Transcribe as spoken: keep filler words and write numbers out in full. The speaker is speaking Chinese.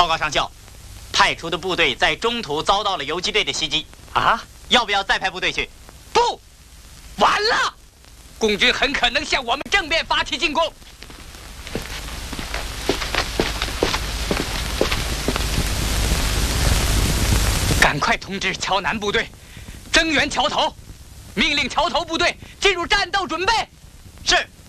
报告上校，派出的部队在中途遭到了游击队的袭击。 啊？ 要不要再派部队去？ 不，晚了，共军很可能向我们正面发起进攻。赶快通知桥南部队，增援桥头，命令桥头部队进入战斗准备。 是。